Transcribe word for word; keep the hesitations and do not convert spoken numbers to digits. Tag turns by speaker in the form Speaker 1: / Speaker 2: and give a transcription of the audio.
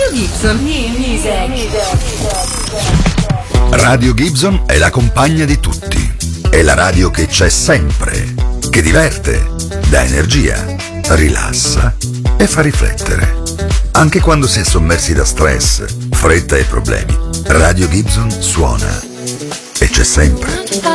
Speaker 1: Radio Gibson.
Speaker 2: Radio Gibson è la compagna di tutti. È la radio che c'è sempre, che diverte, dà energia, rilassa e fa riflettere. Anche quando si è sommersi da stress, fretta e problemi, Radio Gibson suona e c'è sempre.